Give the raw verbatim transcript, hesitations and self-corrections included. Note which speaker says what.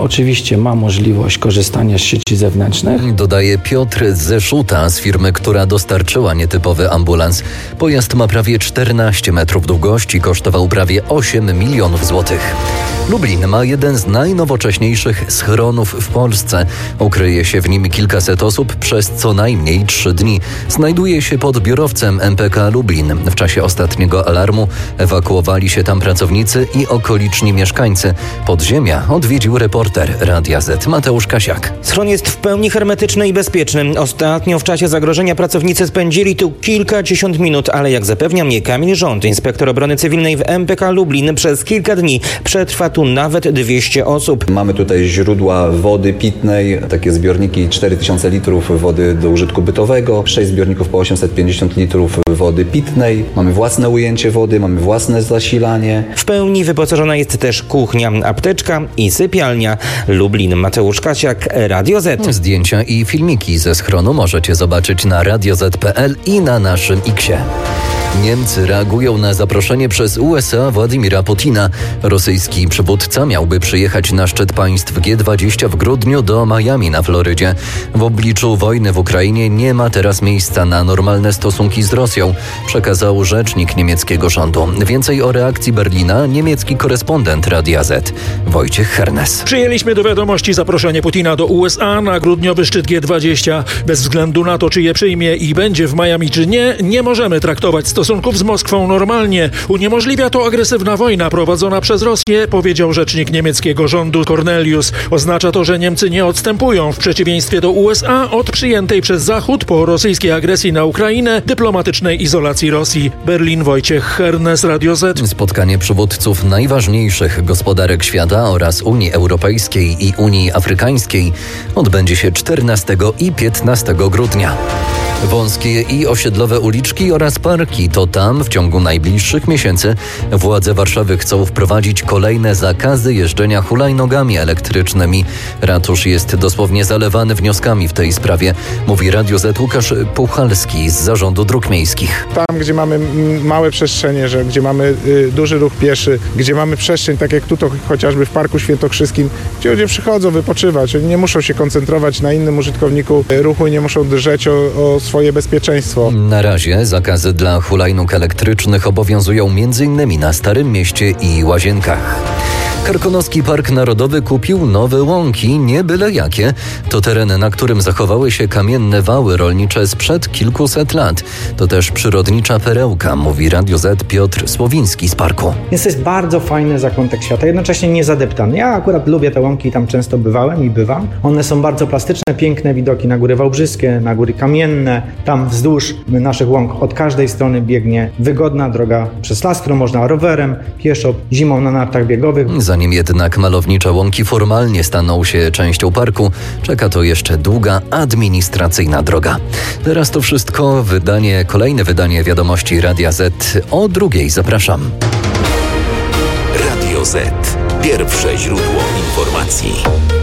Speaker 1: Oczywiście ma możliwość korzystania z sieci zewnętrznych.
Speaker 2: Dodaje Piotr Zeszuta z firmy, która dostarczyła nietypowy ambulans. Pojazd ma prawie czternaście metrów długości, kosztował prawie osiem milionów złotych. Lublin ma jeden z najnowocześniejszych schronów w Polsce. Ukryje się w nim kilkaset osób przez co najmniej trzy dni. Znajduje się pod biurowcem M P K Lublin. W czasie ostatniego alarmu ewakuowali się tam pracownicy i okoliczni mieszkańcy. Podziemia odwiedził reporter Radia Z Mateusz Kasiak.
Speaker 3: Schron jest w pełni hermetyczny i bezpieczny. Ostatnio w czasie zagrożenia pracownicy spędzili tu kilkadziesiąt minut, ale jak zapewnia mnie Kamil Rząd, inspektor obrony cywilnej w M P K Lublin, przez kilka dni przetrwa tu nawet dwieście osób.
Speaker 4: Mamy tutaj źródła wody pitnej, takie zbiorniki cztery tysiące litrów wody do użytku bytowego, sześć zbiorników po osiemset pięćdziesiąt litrów wody pitnej. Mamy własne ujęcie wody, mamy własne zasilanie.
Speaker 3: W pełni wyposażona jest też kuchnia, apteczka i sypialnia. Lublin, Mateusz Kasiak, Radio Z.
Speaker 2: Zdjęcia i filmiki ze schronu możecie zobaczyć na radio zet kropka pe el i na naszym X-ie. Niemcy reagują na zaproszenie przez U S A Władimira Putina. Rosyjski przywódca miałby przyjechać na szczyt państw G dwadzieścia w grudniu do Miami na Florydzie. W obliczu wojny w Ukrainie nie ma teraz miejsca na normalne stosunki z Rosją, przekazał rzecznik niemieckiego rządu. Więcej o reakcji Berlina niemiecki korespondent Radia Z Wojciech Hernes.
Speaker 5: Przyjęliśmy do wiadomości zaproszenie Putina do U S A na grudniowy szczyt G dwadzieścia. Bez względu na to, czy je przyjmie i będzie w Miami, czy nie, nie możemy traktować stosunków z Moskwą normalnie. Uniemożliwia to agresywna wojna prowadzona przez Rosję, powiedział rzecznik niemieckiego rządu Cornelius. Oznacza to, że Niemcy nie odstępują w przeciwieństwie do U S A od przyjętej przez Zachód po rosyjskiej agresji na Ukrainę dyplomatycznej izolacji Rosji. Berlin, Wojciech Hernes, Radio Z.
Speaker 2: Spotkanie przywódców najważniejszych gospodarek świata oraz Unii Europejskiej i Unii Afrykańskiej odbędzie się czternastego i piętnastego grudnia. Wąskie i osiedlowe uliczki oraz parki to tam w ciągu najbliższych miesięcy władze Warszawy chcą wprowadzić kolejne zakazy jeżdżenia hulajnogami elektrycznymi. Ratusz jest dosłownie zalewany wnioskami w tej sprawie, mówi Radio Z Łukasz Puchalski z Zarządu Dróg Miejskich.
Speaker 6: Tam, gdzie mamy małe przestrzenie, że gdzie mamy y, duży ruch pieszy, gdzie mamy przestrzeń, tak jak tutaj chociażby w Parku Świętokrzyskim, gdzie ludzie przychodzą wypoczywać, oni nie muszą się koncentrować na innym użytkowniku ruchu i nie muszą drżeć o, o swoje bezpieczeństwo.
Speaker 2: Na razie zakazy dla hulajnóg elektrycznych obowiązują m.in. na Starym Mieście i Łazienkach. Karkonoski Park Narodowy kupił nowe łąki, nie byle jakie. To teren, na którym zachowały się kamienne wały rolnicze sprzed kilkuset lat. To też przyrodnicza perełka, mówi Radio Z Piotr Słowiński z parku.
Speaker 7: Więc to jest bardzo fajny zakątek świata, jednocześnie niezadeptany. Ja akurat lubię te łąki, tam często bywałem i bywam. One są bardzo plastyczne, piękne widoki na góry wałbrzyskie, na góry kamienne. Tam wzdłuż naszych łąk od każdej strony biegnie wygodna droga przez las, którą można rowerem, pieszo, zimą na nartach biegowych.
Speaker 2: Zanim jednak malownicze łąki formalnie staną się częścią parku, czeka to jeszcze długa administracyjna droga. Teraz to wszystko, wydanie, kolejne wydanie wiadomości Radia Z o drugiej. Zapraszam.
Speaker 8: Radio Z. Pierwsze źródło informacji.